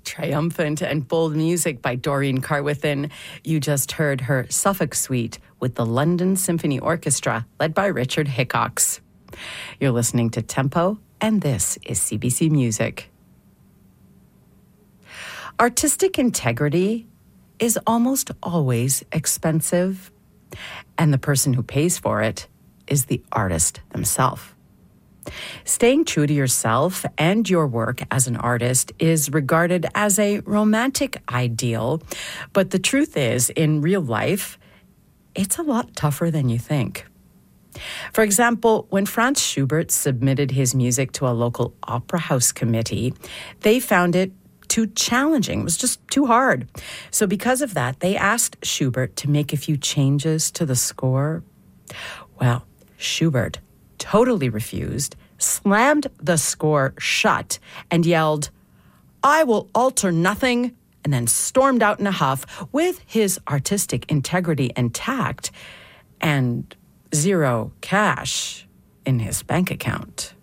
Triumphant and bold music by Doreen Carwithin. You just heard her Suffolk Suite with the London Symphony Orchestra, led by Richard Hickox. You're listening to Tempo, and this is CBC Music. Artistic integrity is almost always expensive, and the person who pays for it is the artist themselves. Staying true to yourself and your work as an artist is regarded as a romantic ideal, but the truth is, in real life, it's a lot tougher than you think. For example, when Franz Schubert submitted his music to a local opera house committee, they found it too challenging. It was just too hard. So because of that, they asked Schubert to make a few changes to the score. Well, Schubert totally refused, slammed the score shut, and yelled, "I will alter nothing," and then stormed out in a huff with his artistic integrity intact and zero cash in his bank account.